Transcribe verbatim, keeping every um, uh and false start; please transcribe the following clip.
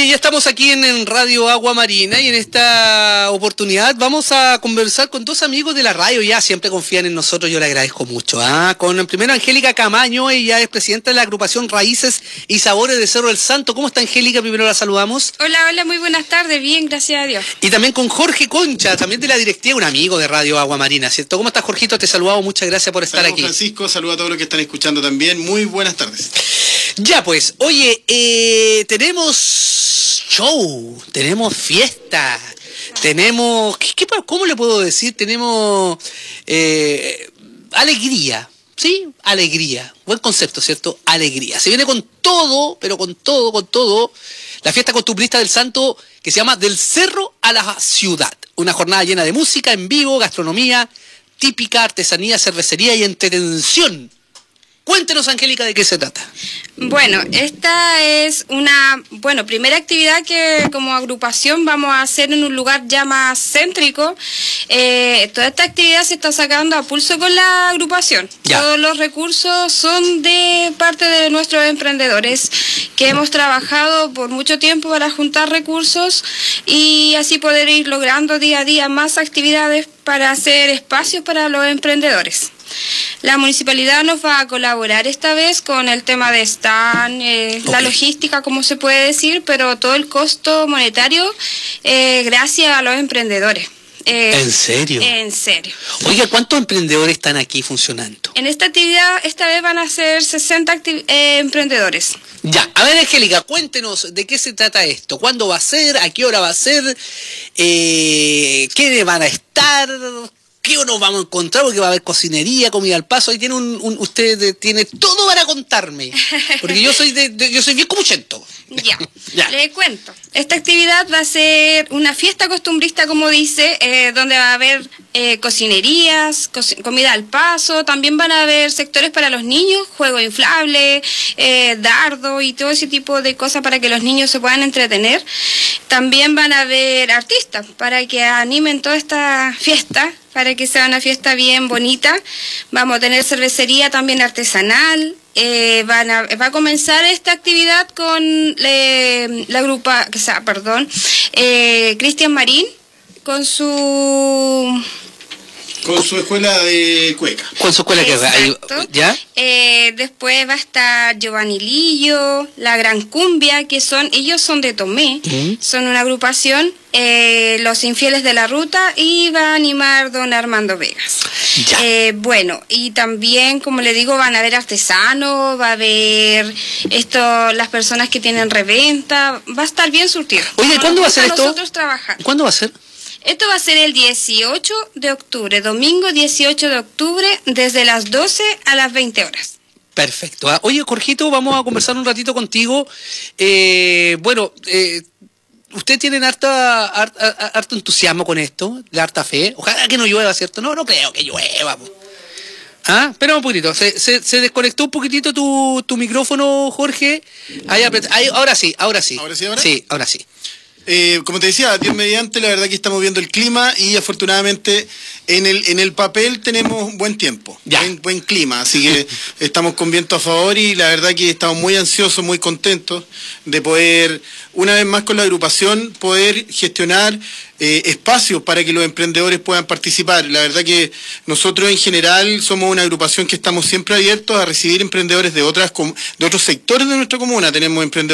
Oye, ya estamos aquí en, en Radio Agua Marina y en esta oportunidad vamos a conversar con dos amigos de la radio. Ya siempre confían en nosotros, yo le agradezco mucho. ¿ah? Con primero Angélica Camaño, ella es presidenta de la agrupación Raíces y Sabores de Cerro del Santo. ¿Cómo está Angélica? Primero la saludamos. Hola, hola, muy buenas tardes, bien, gracias a Dios. Y también con Jorge Concha, también de la directiva, un amigo de Radio Agua Marina, ¿cierto? ¿Cómo estás, Jorgito? Te saludamos, muchas gracias por estar Saludos, aquí. Francisco, saludos a todos los que están escuchando también, muy buenas tardes. Ya pues, oye, eh, tenemos show, tenemos fiesta, tenemos, ¿qué, qué, ¿cómo le puedo decir? Tenemos eh, alegría, ¿sí? Alegría, buen concepto, ¿cierto? Alegría. Se viene con todo, pero con todo, con todo, la fiesta costumbrista del Santo que se llama Del Cerro a la Ciudad. Una jornada llena de música en vivo, gastronomía típica, artesanía, cervecería y entretención. Cuéntenos, Angélica, de qué se trata. Bueno, esta es una, bueno, primera actividad que como agrupación vamos a hacer en un lugar ya más céntrico. Eh, toda esta actividad se está sacando a pulso con la agrupación. Ya. Todos los recursos son de parte de nuestros emprendedores que hemos trabajado por mucho tiempo para juntar recursos y así poder ir logrando día a día más actividades para hacer espacios para los emprendedores. La municipalidad nos va a colaborar esta vez con el tema de stand, eh, okay. la logística, como se puede decir, pero todo el costo monetario eh, gracias a los emprendedores. Eh, ¿En serio? En serio. Oiga, ¿cuántos emprendedores están aquí funcionando? En esta actividad, esta vez van a ser sesenta eh, emprendedores. Ya, a ver, Angélica, cuéntenos de qué se trata esto. ¿Cuándo va a ser? ¿A qué hora va a ser? Eh, ¿Qué van a estar? ¿Qué nos vamos a encontrar? Porque va a haber cocinería, comida al paso. Ahí tiene un, un usted tiene todo para contarme. Porque yo soy de, de yo soy bien comuchento. Ya, ya, le cuento. Esta actividad va a ser una fiesta costumbrista, como dice, eh, donde va a haber eh, cocinerías, co comida al paso. También van a haber sectores para los niños, juego inflable, eh, dardo y todo ese tipo de cosas para que los niños se puedan entretener. También van a haber artistas para que animen toda esta fiesta, para que sea una fiesta bien bonita. Vamos a tener cervecería también artesanal. Eh, van a, va a comenzar esta actividad con eh, la grupa, o sea, perdón, eh, Cristian Marín con su... Con su escuela de cueca. Con su escuela de cueca. ¿Ya? Eh, después va a estar Giovanni Lillo, La Gran Cumbia, que son, ellos son de Tomé, ¿Mm? Son una agrupación, eh, Los Infieles de la Ruta, y va a animar don Armando Vegas. Ya. Eh, bueno, y también, como le digo, van a haber artesanos, va a haber esto, las personas que tienen reventa, va a estar bien surtido. Oye, ¿cuándo va a ser esto? Nosotros trabajar. ¿Cuándo va a ser? Esto va a ser el dieciocho de octubre, domingo dieciocho de octubre, desde las doce a las veinte horas. Perfecto. Oye, Jorgito, vamos a conversar un ratito contigo. Eh, bueno, eh, ustedes tienen harta, harta, harto entusiasmo con esto, de harta fe. Ojalá que no llueva, ¿cierto? No, no creo que llueva. Ah, espera un poquitito. Se, se, se desconectó un poquitito tu, tu micrófono, Jorge. Ahí, ahí, ahora sí, ahora sí. ¿Ahora sí, ahora? Sí, ahora sí. Eh, como te decía, Dios mediante, la verdad que estamos viendo el clima y afortunadamente en el en el papel tenemos buen tiempo, buen, buen clima, así que estamos con viento a favor y la verdad que estamos muy ansiosos, muy contentos de poder, una vez más con la agrupación, poder gestionar eh, espacios para que los emprendedores puedan participar. La verdad que nosotros en general somos una agrupación que estamos siempre abiertos a recibir emprendedores de otras de otros sectores de nuestra comuna. Tenemos emprendedores